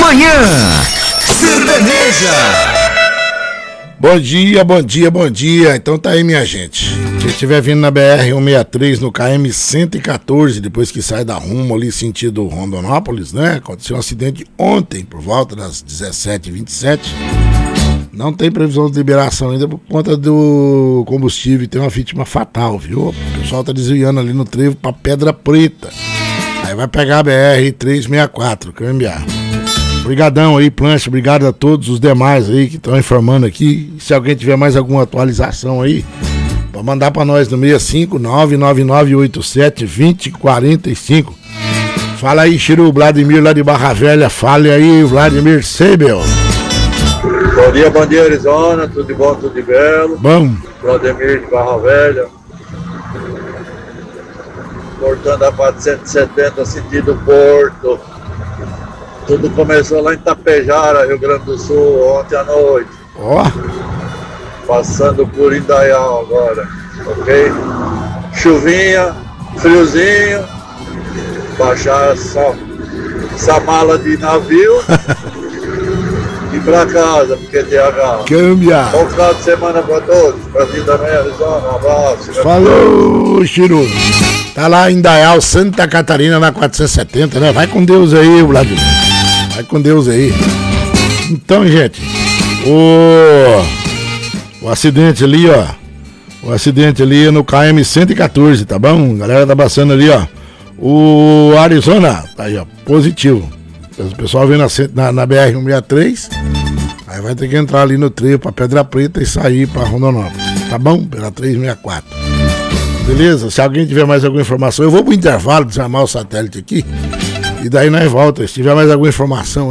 Manhã Sertaneja. Bom dia, bom dia, bom dia. Então tá aí, minha gente. Quem estiver vindo na BR-163 no KM 114, depois que sai da Rumo ali sentido Rondonópolis, né? Aconteceu um acidente ontem por volta das 17h27. Não tem previsão de liberação ainda por conta do combustível e tem uma vítima fatal, viu? O pessoal tá desviando ali no trevo pra Pedra Preta. Aí vai pegar a BR-364, cambiar. Obrigadão aí, Plancha, obrigado a todos os demais aí que estão informando aqui. Se alguém tiver mais alguma atualização aí, pode mandar pra nós no 65999872045. Fala aí, Chiru, Vladimir lá de Barra Velha, fale aí, Vladimir Seibel. Bom dia, Arizona, tudo de bom, tudo de belo. Bom. Vladimir de Barra Velha. Cortando a 470, sentido Porto. Tudo começou lá em Tapejara, Rio Grande do Sul, ontem à noite. Ó. Passando por Indaial agora, ok? Chuvinha, friozinho. Baixar essa mala de navio. E pra casa, porque DH. Câmbia. Bom final de semana pra todos. Pra ti também, Arizona, um abraço. Falou, Chiru. Tá lá em Indaial, Santa Catarina, na 470, né? Vai com Deus aí, Vladimir. Vai com Deus aí. Então, gente, o acidente ali, ó. O acidente ali é no KM 114, tá bom? A galera tá passando ali, ó. O Arizona, tá aí, ó, positivo. O pessoal vem na BR-163, aí vai ter que entrar ali no trevo pra Pedra Preta e sair pra Rondonópolis, tá bom? Pela 364. Beleza? Se alguém tiver mais alguma informação, eu vou pro intervalo desarmar o satélite aqui e daí nós voltamos. Se tiver mais alguma informação